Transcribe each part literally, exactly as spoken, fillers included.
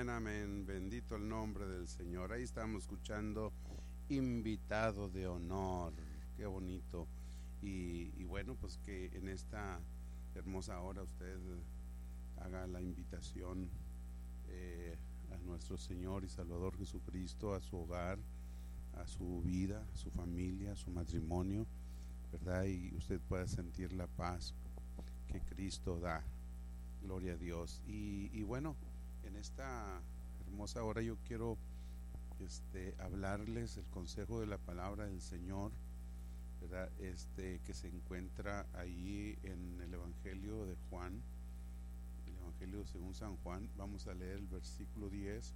amén. Bendito el nombre del Señor. Ahí estamos escuchando Invitado de Honor. Qué bonito. Y, y bueno, pues que en esta hermosa hora usted haga la invitación eh, a nuestro Señor y Salvador Jesucristo, a su hogar, a su vida, a su familia, a su matrimonio, ¿verdad? Y usted pueda sentir la paz que Cristo da. Gloria a Dios. Y, y bueno, en esta hermosa hora yo quiero este, hablarles el consejo de la palabra del Señor, ¿verdad? Este, que se encuentra ahí en el Evangelio de Juan, el Evangelio según San Juan. Vamos a leer el versículo diez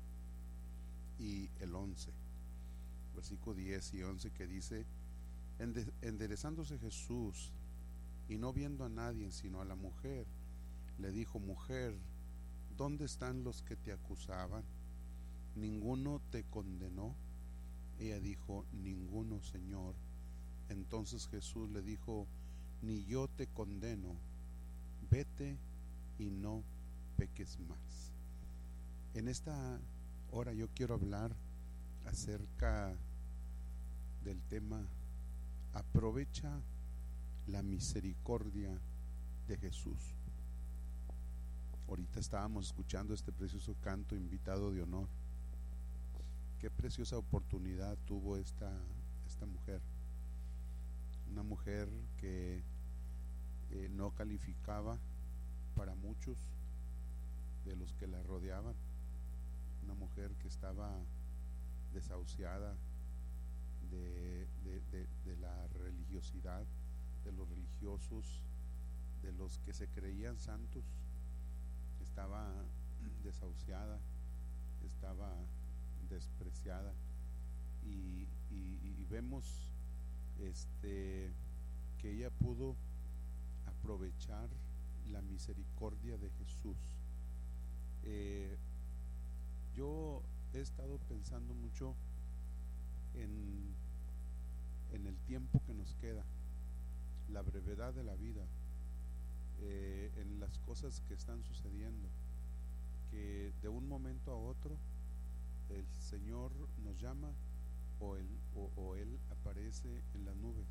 y el once, versículo diez y once, que dice: Ende- enderezándose Jesús y no viendo a nadie sino a la mujer, le dijo: Mujer, ¿dónde están los que te acusaban? ¿Ninguno te condenó? Ella dijo: Ninguno, Señor. Entonces Jesús le dijo: Ni yo te condeno, vete y no peques más. En esta hora yo quiero hablar acerca del tema: aprovecha la misericordia de Jesús. Ahorita estábamos escuchando este precioso canto, Invitado de Honor. Qué preciosa oportunidad tuvo esta, esta mujer. Una mujer que eh, no calificaba para muchos de los que la rodeaban. Una mujer que estaba desahuciada de, de, de, de la religiosidad, de los religiosos, de los que se creían santos. Estaba desahuciada, estaba despreciada, y, y, y vemos este que ella pudo aprovechar la misericordia de Jesús. Eh, yo he estado pensando mucho en, en el tiempo que nos queda, la brevedad de la vida, eh, en las cosas que están sucediendo, que de un momento a otro el Señor nos llama o él, o, o él aparece en las nubes,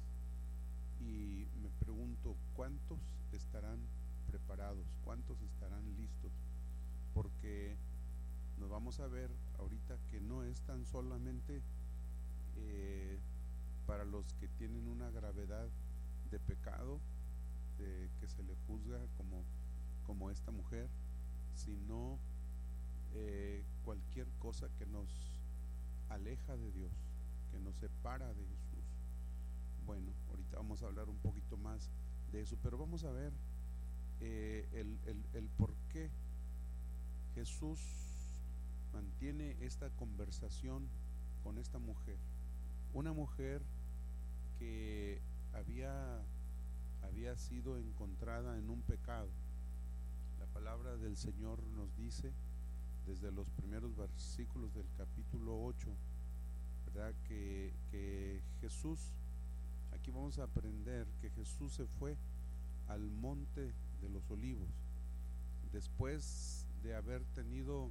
y me pregunto cuántos estarán preparados, cuántos estarán listos, porque nos vamos a ver ahorita que no es tan solamente eh, para los que tienen una gravedad de pecado, de que se le juzga como, como esta mujer, sino eh, cualquier cosa que nos aleja de Dios, que nos separa de Jesús. Bueno, ahorita vamos a hablar un poquito más de eso, pero vamos a ver eh, el, el, el por qué Jesús mantiene esta conversación con esta mujer. Una mujer que había, había sido encontrada en un pecado. La palabra del Señor nos dice desde los primeros versículos del capítulo ocho, ¿verdad? Que, que Jesús, aquí vamos a aprender que Jesús se fue al monte de los olivos después de haber tenido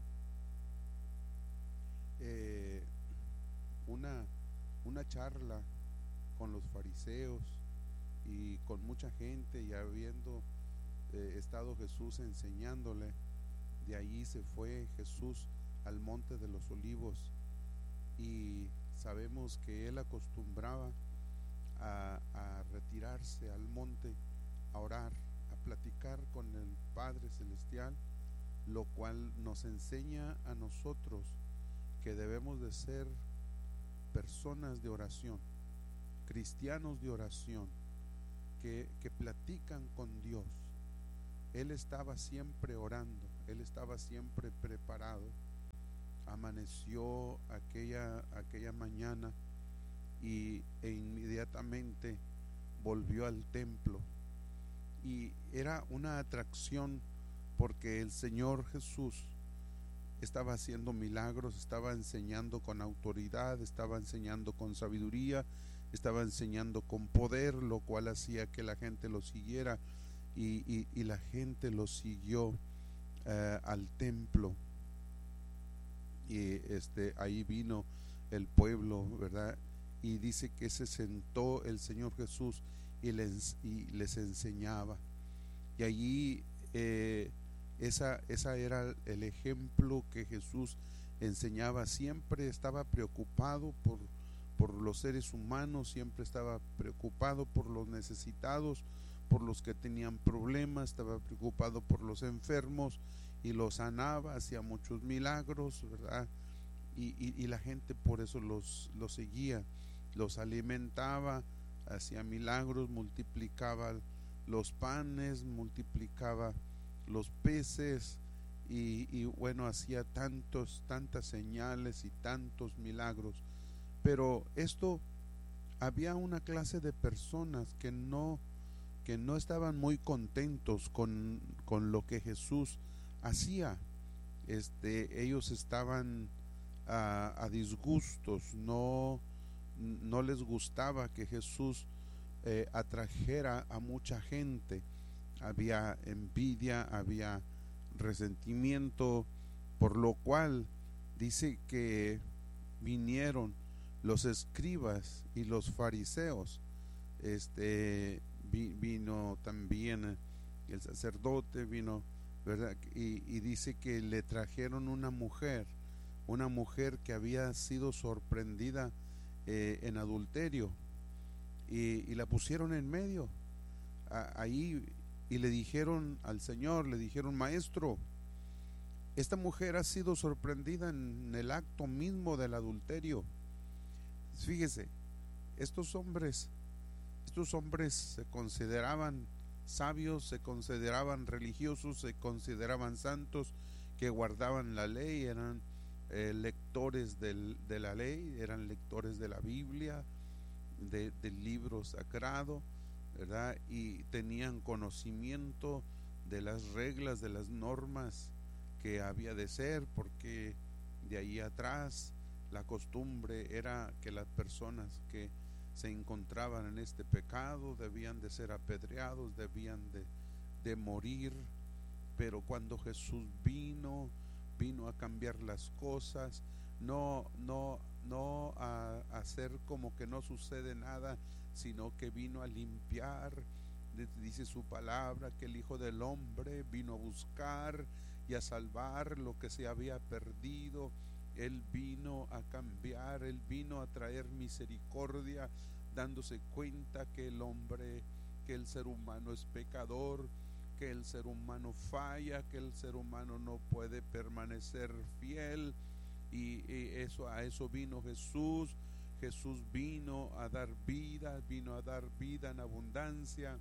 eh, una, una charla con los fariseos y con mucha gente, y habiendo eh, estado Jesús enseñándole. De allí se fue Jesús al monte de los olivos, y sabemos que él acostumbraba a, a retirarse al monte, a orar, a platicar con el Padre Celestial, lo cual nos enseña a nosotros que debemos de ser personas de oración, cristianos de oración, que, que platican con Dios. Él estaba siempre orando, él estaba siempre preparado. Amaneció aquella, aquella mañana y, e inmediatamente volvió al templo, y era una atracción porque el Señor Jesús estaba haciendo milagros, estaba enseñando con autoridad, estaba enseñando con sabiduría, estaba enseñando con poder, lo cual hacía que la gente lo siguiera. Y, y, y la gente lo siguió eh, al templo. y este ahí vino el pueblo, ¿verdad? Y dice que se sentó el Señor Jesús y les, y les enseñaba. Y allí eh, esa, esa era el ejemplo que Jesús enseñaba. Siempre estaba preocupado por, por los seres humanos, siempre estaba preocupado por los necesitados, por los que tenían problemas, estaba preocupado por los enfermos y los sanaba, hacía muchos milagros, ¿verdad? Y, y, y la gente por eso los, los seguía, los alimentaba, hacía milagros, multiplicaba los panes, multiplicaba los peces y, y bueno, hacía tantos, tantas señales y tantos milagros. Pero esto, había una clase de personas que no, que no estaban muy contentos con, con lo que Jesús hacía. Este, ellos estaban a, a disgustos, no, no les gustaba que Jesús eh, atrajera a mucha gente. Había envidia, había resentimiento, por lo cual dice que vinieron los escribas y los fariseos. Este vi, vino también el sacerdote, vino, ¿verdad? Y, y dice que le trajeron una mujer, una mujer que había sido sorprendida eh, en adulterio, y, y la pusieron en medio a, ahí, y le dijeron al Señor, le dijeron: Maestro, esta mujer ha sido sorprendida en el acto mismo del adulterio. Fíjese, estos hombres, estos hombres se consideraban sabios, se consideraban religiosos, se consideraban santos, que guardaban la ley, eran eh, lectores del, de la ley, eran lectores de la Biblia, de, del libro sagrado, ¿verdad? Y tenían conocimiento de las reglas, de las normas que había de ser, porque de ahí atrás la costumbre era que las personas que se encontraban en este pecado debían de ser apedreados, debían de, de morir. Pero cuando Jesús vino, vino a cambiar las cosas, no, no, no a, a hacer como que no sucede nada, sino que vino a limpiar. Dice su palabra que el Hijo del Hombre vino a buscar y a salvar lo que se había perdido. Él vino a cambiar, Él vino a traer misericordia, dándose cuenta que el hombre, que el ser humano es pecador, que el ser humano falla, que el ser humano no puede permanecer fiel, y, y eso, a eso vino Jesús. Jesús vino a dar vida, vino a dar vida en abundancia.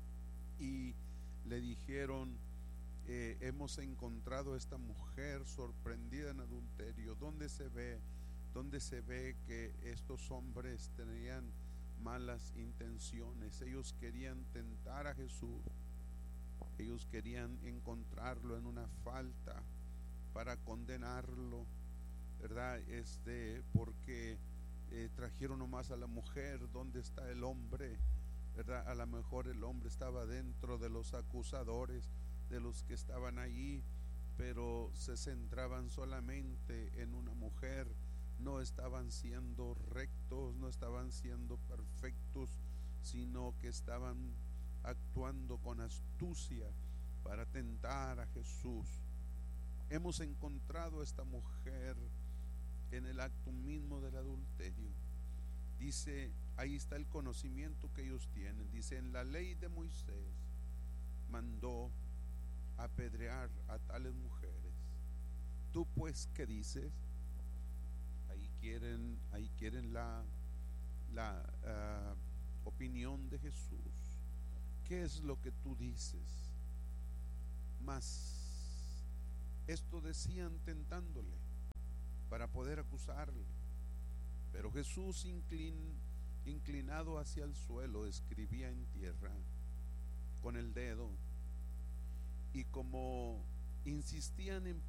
Y le dijeron: eh, hemos encontrado a esta mujer sorprendida en adulterio. ¿Dónde se ve, dónde se ve que estos hombres tenían malas intenciones? Ellos querían tentar a Jesús, ellos querían encontrarlo en una falta para condenarlo, ¿verdad? Este, porque eh, trajeron nomás a la mujer. ¿Dónde está el hombre? ¿Verdad? A lo mejor el hombre estaba dentro de los acusadores, de los que estaban allí, pero se centraban solamente en una mujer. No estaban siendo rectos, no estaban siendo perfectos, sino que estaban actuando con astucia para tentar a Jesús. Hemos encontrado a esta mujer en el acto mismo del adulterio. Dice, ahí está el conocimiento que ellos tienen. Dice: en la ley de Moisés mandó apedrear a tales mujeres. ¿Tú pues qué dices? Ahí quieren, ahí quieren la, la uh, opinión de Jesús. ¿Qué es lo que tú dices? Mas esto decían tentándole para poder acusarle. Pero Jesús, inclin, inclinado hacia el suelo, escribía en tierra con el dedo. Y como insistían en